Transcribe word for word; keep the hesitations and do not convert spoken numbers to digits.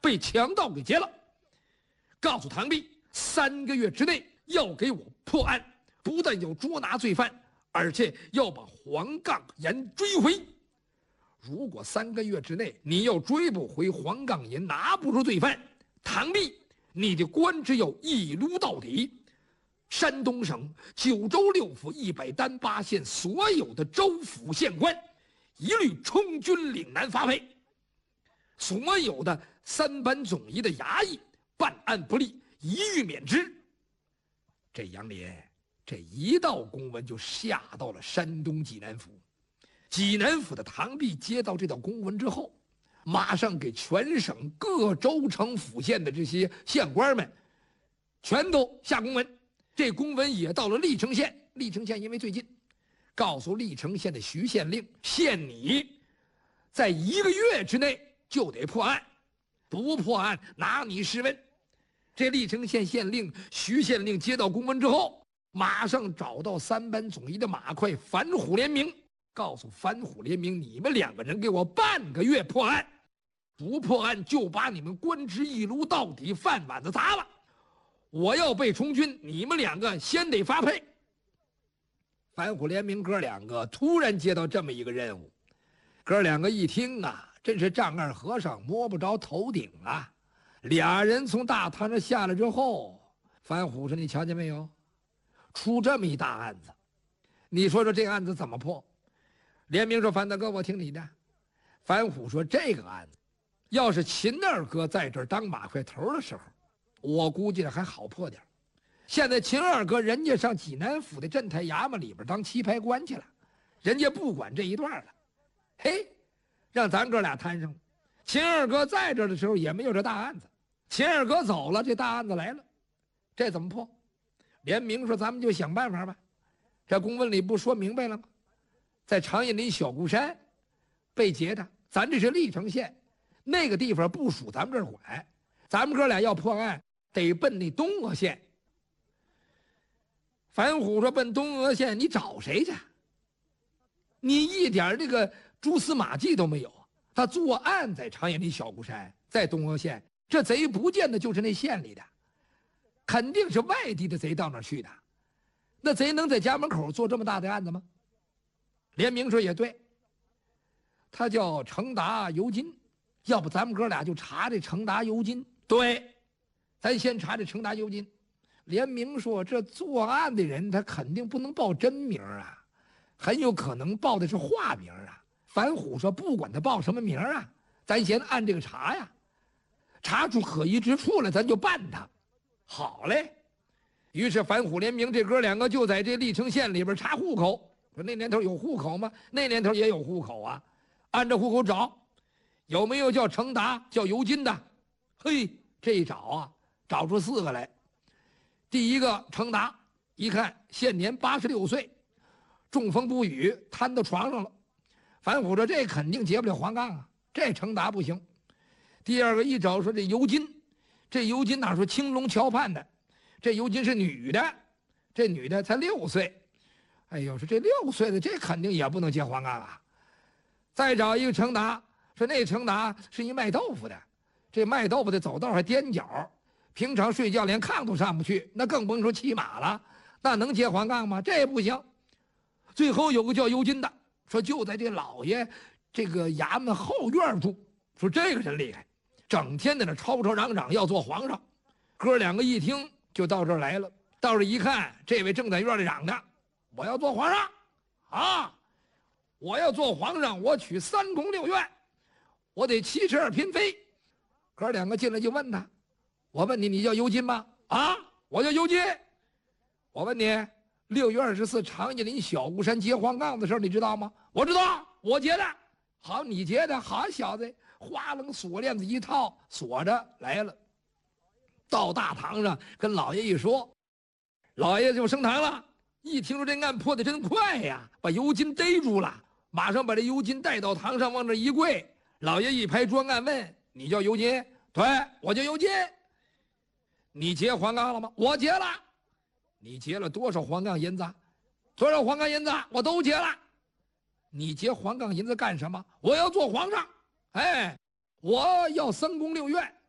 被强盗给劫了。告诉唐弼，三个月之内要给我破案，不但要捉拿罪犯，而且要把黄杠岩追回。如果三个月之内你要追不回黄杠岩，拿不住罪犯，唐弼你的官职要一撸到底。山东省九州六府一百单八县所有的州府县官，一律充军岭南发配。所有的三班总医的衙役，办案不力，一律免职。这杨连这一道公文就下到了山东济南府。济南府的唐弼接到这道公文之后，马上给全省各州城府县的这些县官们全都下公文。这公文也到了历城县，历城县因为最近，告诉历城县的徐县令，限你在一个月之内就得破案，不破案拿你试问。这历城县县令徐县令接到公文之后，马上找到三班总医的马快樊虎联名，告诉樊虎联名，你们两个人给我半个月破案，不破案就把你们官职一撸到底，饭碗子砸了。我要被充军，你们两个先得发配。樊虎联名哥两个突然接到这么一个任务，哥两个一听啊，真是丈二和尚摸不着头顶啊。俩人从大堂上下来之后，樊虎说：“你瞧见没有，出这么一大案子，你说说这个案子怎么破？”联名说：“樊大哥，我听你的。”樊虎说：“这个案子，要是秦二哥在这儿当马快头的时候，我估计还好破点。现在秦二哥人家上济南府的镇台衙门里边当棋牌官去了，人家不管这一段了。嘿，让咱哥俩摊上了。秦二哥在这儿的时候也没有这大案子，秦二哥走了，这大案子来了，这怎么破？”联名说：“咱们就想办法吧。这公文里不说明白了吗？在长阴林小固山被劫的，咱这是历城县，那个地方不属咱们这儿管，咱们哥俩要破案得奔那东阿县。”樊虎说：“奔东阿县你找谁去？你一点这个蛛丝马迹都没有。他作案在长阴林小固山，在东阿县，这贼不见得就是那县里的，肯定是外地的贼到那儿去的。那贼能在家门口做这么大的案子吗？”联名说：“也对，他叫程达尤金，要不咱们哥俩就查这程达尤金。”对，咱先查这程达尤金。联名说：“这作案的人他肯定不能报真名啊，很有可能报的是化名啊。”樊虎说：“不管他报什么名啊，咱先按这个查呀，查出可疑之处来，咱就办他。”好嘞。于是樊虎联名这哥两个就在这历城县里边查户口。说那年头有户口吗？那年头也有户口啊。按照户口找，有没有叫程达叫尤金的？嘿，这一找啊，找出四个来。第一个程达，一看现年八十六岁，中风不语，瘫到床上了。樊虎说：“这肯定结不了黄杠啊，这程达不行。”第二个一找说：“这尤金，这尤金哪说青龙桥畔的？这尤金是女的，这女的才六岁。哎呦，说这六岁的这肯定也不能结黄杠啊。”再找一个程达，说那程达是一卖豆腐的，这卖豆腐的走道还踮脚，平常睡觉连炕都上不去，那更甭说骑马了，那能结黄杠吗？这也不行。最后有个叫尤金的，说就在这老爷这个衙门后院住，说这个人厉害，整天在那吵吵嚷嚷要做皇上。哥两个一听就到这儿来了，到这一看，这位正在院里嚷的：“我要做皇上啊！我要做皇上，我取三宫六院，我得七十二嫔妃。”哥两个进来就问他：“我问你，你叫尤金吗？”“啊，我叫尤金。”“我问你，六月二十四长阴林小固山结黄杠的事儿你知道吗？”“我知道，我结的。”“好，你结的。好小子，花楞锁链子一套，锁着来了。到大堂上跟老爷一说，老爷就升堂了。一听说这案破的真快呀，把尤金逮住了，马上把这尤金带到堂上，往这一跪。老爷一拍桌案问：“你叫尤金？”“对，我叫尤金。”“你结黄杠了吗？”“我结了。”“你结了多少黄杠银子？”“多少黄杠银子？我都结了。”“你结黄杠银子干什么？”“我要做皇上。”“哎，我要三宫六院，